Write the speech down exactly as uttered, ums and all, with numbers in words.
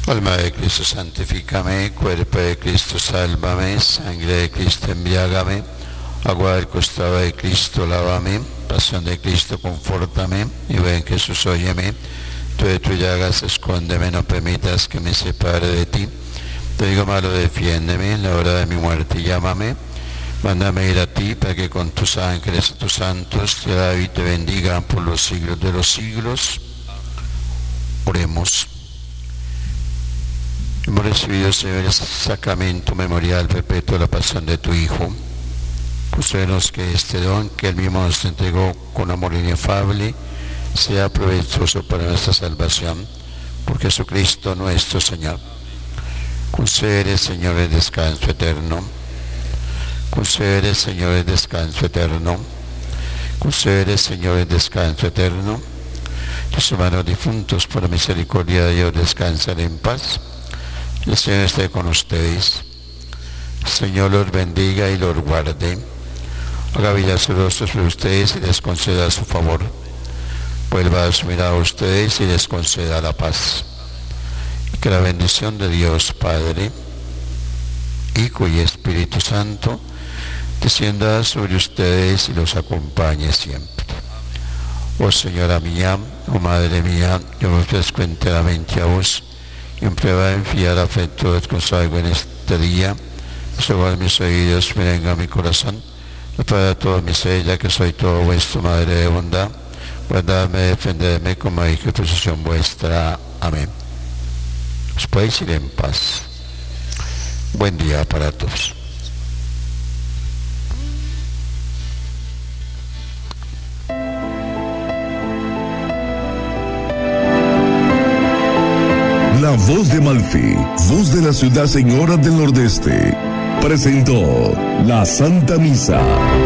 Alma de Cristo, santifícame. Cuerpo de Cristo, sálvame. Sangre de Cristo, embriágame. Agua del costado de Cristo, lávame. Pasión de Cristo, confórtame. Y ven, Jesús, óyeme. Tú de tus llagas, escóndeme, no permitas que me separe de ti. Te digo malo, defiéndeme. En la hora de mi muerte, llámame. Mándame ir a ti, para que con tus ángeles y tus santos te alabe y te bendiga por los siglos de los siglos. Oremos. Hemos recibido, Señor, el sacramento memorial perpetuo de la pasión de tu Hijo. Concédenos que este don que Él mismo nos entregó con amor inefable sea provechoso para nuestra salvación, por Jesucristo nuestro Señor. Concede, Señor, el descanso eterno. Concede, Señor, el descanso eterno. Concede, Señor, el descanso eterno. Tus hermanos difuntos, por la misericordia de Dios, descansan en paz. El Señor esté con ustedes. El Señor los bendiga y los guarde. Haga brillar su rostro sobre ustedes y les conceda su favor. Vuelva a su mirada a ustedes y les conceda la paz. Y que la bendición de Dios Padre, Hijo y Espíritu Santo descienda sobre ustedes y los acompañe siempre. Oh Señora mía, oh Madre mía, yo me ofrezco enteramente a vos, y en prueba de fiar afecto os consagro en este día, sobre mis oídos, me venga mi corazón, para todo mi ser, ya que soy todo vuestro, Madre de bondad, guardadme, defenderme como hijo y posesión vuestra. Amén. Os podéis ir en paz. Buen día para todos. La voz de Malfi, voz de la ciudad señora del Nordeste, presentó la Santa Misa.